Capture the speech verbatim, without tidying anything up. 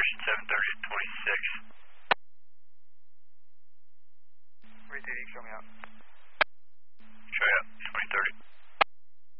acceleration seven thirty to twenty-six. Rotating, show me out. Show you up.